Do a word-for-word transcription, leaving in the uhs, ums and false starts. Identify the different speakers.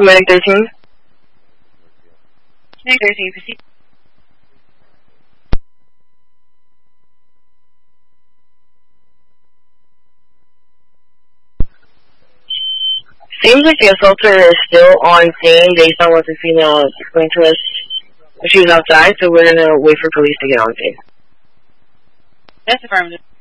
Speaker 1: Medic thirteen.
Speaker 2: Medic thirteen, proceed.
Speaker 1: Seems like the assaulter is still on scene based on what the female explained to us. She was outside, so we're gonna wait for police to get on scene.
Speaker 2: That's affirmative.